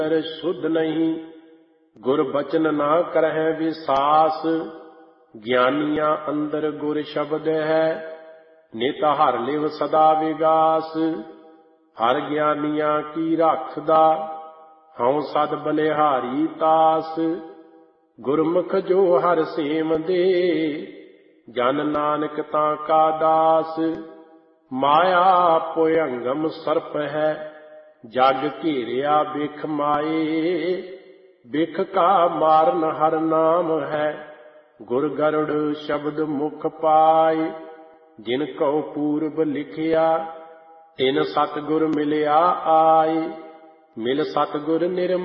शुद्ध नहीं, गुर बचन ना करਹਿ विसास। ज्ञानिया अंदर गुर शब्द है, नित हर लिव सदा विगास। हर ज्ञानिया की राखदा, हऊँ सद बलिहारी तास। गुरमुख जो हर सेम दे, जन नानक तां का दास। माया भुयंगम सर्प है, जग घेरिया बिख माए। बिख का मारन हर नाम है, गुर गरुड़ शब्द मुख पाए। जिन कौ पूर्व लिखिया, तिन सतगुर मिलिया आए। मिल सतगुर निर्मल